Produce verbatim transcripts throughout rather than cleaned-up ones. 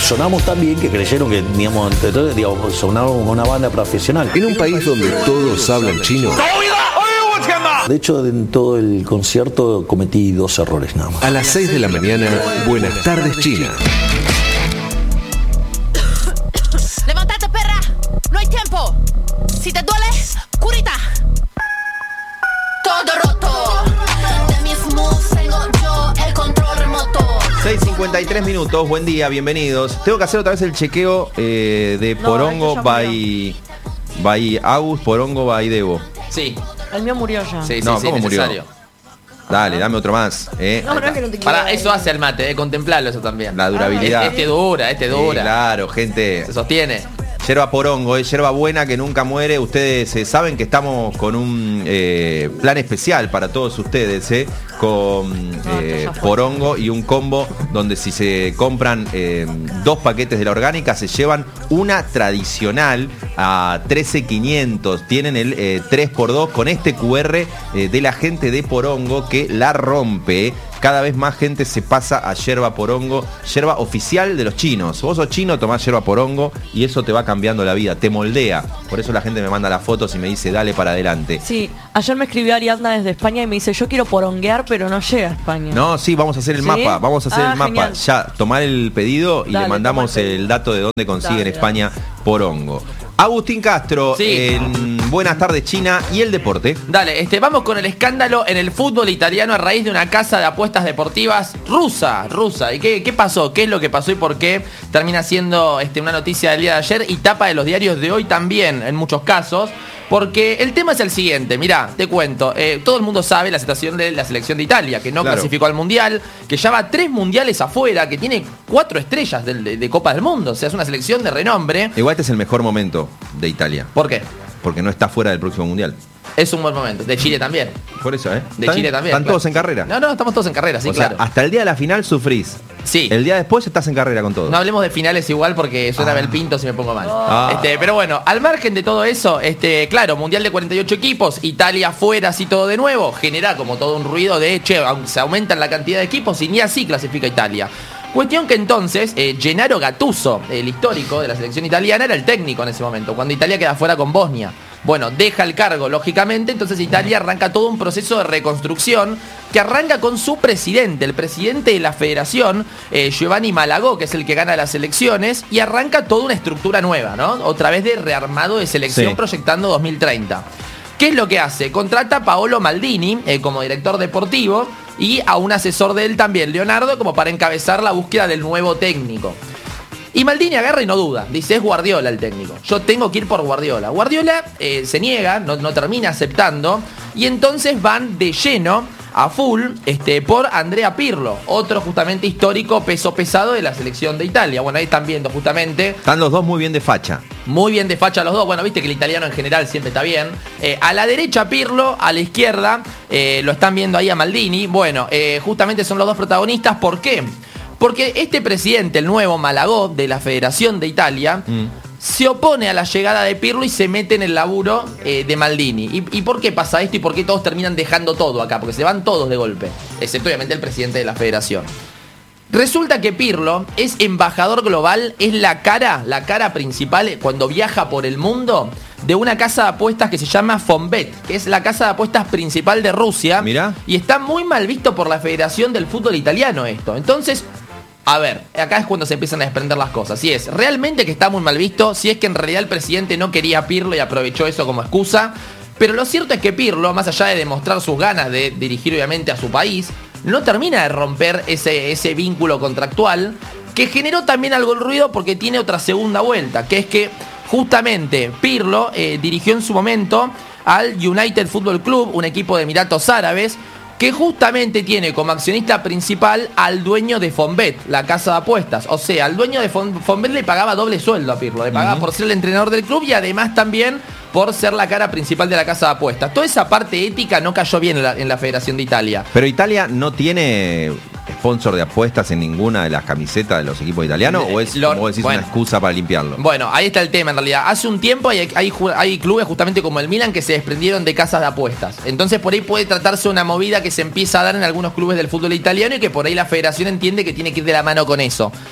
sonamos tan bien que creyeron que, digamos, entonces, digamos, sonábamos con una banda profesional. En un país donde todos hablan chino. De hecho, en todo el concierto cometí dos errores nada más. A las seis de la mañana, Buenas Tardes China. ¡Levántate, perra! ¡No hay tiempo! Si te duele, curita. Todo roto. De mis moves tengo yo el control remoto. seis cincuenta y tres minutos, buen día, bienvenidos. Tengo que hacer otra vez el chequeo eh, de No, Porongo este ya by, by Agus, Porongo by Debo. Sí, El mío murió ya. sí, sí, No, sí, ¿cómo murió? necesario. Dale, dame otro más. Eh. No, no es que no te quiero. Para eso hace el mate, eh, contemplarlo eso también. La durabilidad. Este dura, este Sí, dura. claro, gente. Se sostiene. Yerba Porongo, es yerba buena que nunca muere. Ustedes eh, saben que estamos con un eh, plan especial para todos ustedes, eh, con eh, Porongo y un combo donde si se compran eh, dos paquetes de la orgánica se llevan una tradicional a trece quinientos. Tienen el eh, tres por dos con este cu erre eh, de la gente de Porongo que la rompe. eh. Cada vez más gente se pasa a yerba Porongo, yerba oficial de los chinos. Vos sos chino, tomás yerba Porongo y eso te va cambiando la vida, te moldea. Por eso la gente me manda las fotos y me dice, dale para adelante. Sí, ayer me escribió Ariadna desde España y me dice, yo quiero poronguear, pero no llega a España. No, sí, vamos a hacer el ¿Sí? mapa, vamos a hacer Ah, el mapa. genial. Ya, tomar el pedido y Dale, le mandamos toma el pedido. el dato de dónde consigue en Dale, España Porongo. Agustín Castro, Sí. en Buenas Tardes China y el deporte. Dale, este, vamos con el escándalo en el fútbol italiano a raíz de una casa de apuestas deportivas rusa, rusa. ¿Y qué, qué pasó? ¿Qué es lo que pasó y por qué termina siendo este, una noticia del día de ayer y tapa de los diarios de hoy también, en muchos casos? Porque el tema es el siguiente, mirá, te cuento, eh, todo el mundo sabe la situación de la selección de Italia, que no Claro. clasificó al Mundial, que ya va tres mundiales afuera, que tiene cuatro estrellas de, de, de Copa del Mundo, o sea, es una selección de renombre. Igual este es el mejor momento de Italia, ¿Por qué? porque no está fuera del próximo mundial. Es un buen momento. De Chile también. Por eso, ¿eh? De ¿Están- Chile también. ¿Están claro. todos en carrera? No, no, estamos todos en carrera, sí, o claro. sea, hasta el día de la final sufrís. Sí. El día después estás en carrera con todo. No hablemos de finales igual porque suena Ah. el pinto si me pongo mal. Ah. Este, pero bueno, al margen de todo eso, este, claro, Mundial de cuarenta y ocho equipos, Italia fuera así todo de nuevo, genera como todo un ruido de, che, se aumentan la cantidad de equipos y ni así clasifica Italia. Cuestión que entonces, eh, Gennaro Gattuso, el histórico de la selección italiana, era el técnico en ese momento, cuando Italia queda fuera con Bosnia. Bueno, deja el cargo, lógicamente, entonces Italia arranca todo un proceso de reconstrucción que arranca con su presidente, el presidente de la federación, eh, Giovanni Malagò, que es el que gana las elecciones, y arranca toda una estructura nueva, ¿no? Otra vez de rearmado de selección Sí. proyectando dos mil treinta. ¿Qué es lo que hace? Contrata a Paolo Maldini eh, como director deportivo y a un asesor de él también, Leonardo, como para encabezar la búsqueda del nuevo técnico. Y Maldini agarra y no duda. Dice, es Guardiola el técnico. Yo tengo que ir por Guardiola. Guardiola eh, se niega, no, no termina aceptando. Y entonces van de lleno, a full, este, por Andrea Pirlo. Otro justamente histórico peso pesado de la selección de Italia. Bueno, ahí están viendo justamente. Están los dos muy bien de facha. Muy bien de facha los dos. Bueno, viste que el italiano en general siempre está bien. Eh, a la derecha Pirlo, a la izquierda eh, lo están viendo ahí a Maldini. Bueno, eh, justamente son los dos protagonistas. ¿Por qué? Porque este presidente, el nuevo Malagò de la Federación de Italia, Mm. se opone a la llegada de Pirlo y se mete en el laburo eh, de Maldini. ¿Y, ¿Y por qué pasa esto y por qué todos terminan dejando todo acá? Porque se van todos de golpe, excepto obviamente el presidente de la Federación. Resulta que Pirlo es embajador global, es la cara, la cara principal cuando viaja por el mundo de una casa de apuestas que se llama Fonbet, que es la casa de apuestas principal de Rusia. Mirá. Y está muy mal visto por la Federación del Fútbol Italiano esto. Entonces, a ver, acá es cuando se empiezan a desprender las cosas. Si es realmente que está muy mal visto, si es que en realidad el presidente no quería a Pirlo y aprovechó eso como excusa. Pero lo cierto es que Pirlo, más allá de demostrar sus ganas de dirigir obviamente a su país, no termina de romper ese, ese vínculo contractual que generó también algo el ruido porque tiene otra segunda vuelta, que es que justamente Pirlo eh, dirigió en su momento al United Football Club, un equipo de Emiratos Árabes, que justamente tiene como accionista principal al dueño de Fonbet, la casa de apuestas. O sea, al dueño de Fon- Fonbet le pagaba doble sueldo a Pirlo, le pagaba uh-huh. por ser el entrenador del club y además también por ser la cara principal de la casa de apuestas. Toda esa parte ética no cayó bien en la, en la Federación de Italia. Pero Italia no tiene sponsor de apuestas en ninguna de las camisetas de los equipos italianos, o es, Lo, como vos decís, bueno, una excusa para limpiarlo. Bueno, ahí está el tema en realidad. Hace un tiempo hay, hay, hay clubes justamente como el Milan que se desprendieron de casas de apuestas. Entonces por ahí puede tratarse una movida que se empieza a dar en algunos clubes del fútbol italiano y que por ahí la federación entiende que tiene que ir de la mano con eso.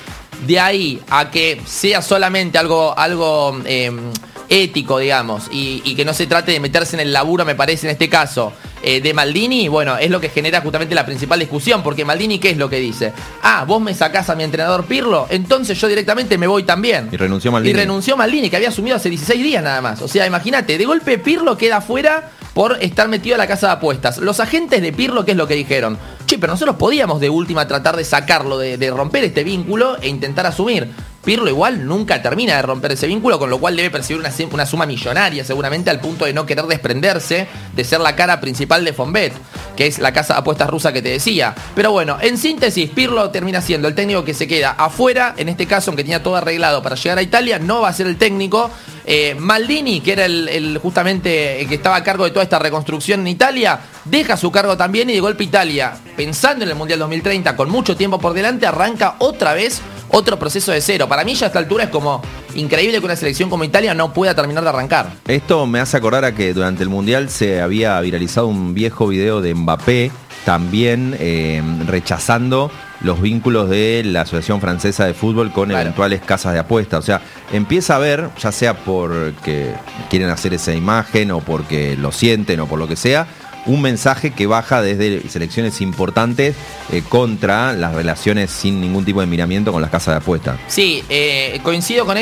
De ahí a que sea solamente algo, algo eh, ético, digamos, y, y que no se trate de meterse en el laburo, me parece, en este caso, eh, de Maldini, bueno, es lo que genera justamente la principal discusión, porque Maldini, ¿qué es lo que dice? Ah, vos me sacás a mi entrenador Pirlo, entonces yo directamente me voy también. Y renunció Maldini. Y renunció Maldini, que había asumido hace dieciséis días nada más. O sea, imagínate, de golpe Pirlo queda fuera por estar metido a la casa de apuestas. Los agentes de Pirlo, ¿qué es lo que dijeron? Che, pero nosotros podíamos de última tratar de sacarlo, de, de romper este vínculo e intentar asumir. Pirlo igual nunca termina de romper ese vínculo, con lo cual debe percibir una, una suma millonaria seguramente, al punto de no querer desprenderse de ser la cara principal de Fonbet, que es la casa de apuestas rusa que te decía. Pero bueno, en síntesis, Pirlo termina siendo el técnico que se queda afuera, en este caso, aunque tenía todo arreglado para llegar a Italia, no va a ser el técnico. Eh, Maldini, que era el, el justamente el que estaba a cargo de toda esta reconstrucción en Italia, deja su cargo también, y de golpe Italia, pensando en el Mundial dos mil treinta, con mucho tiempo por delante, arranca otra vez otro proceso de cero. Para mí ya a esta altura es como increíble que una selección como Italia no pueda terminar de arrancar. Esto me hace acordar a que durante el Mundial se había viralizado un viejo video de Mbappé también eh, rechazando los vínculos de la Asociación Francesa de Fútbol con claro. eventuales casas de apuestas. O sea, empieza a ver, ya sea porque quieren hacer esa imagen o porque lo sienten o por lo que sea, un mensaje que baja desde selecciones importantes eh, contra las relaciones sin ningún tipo de miramiento con las casas de apuestas. Sí, eh, coincido con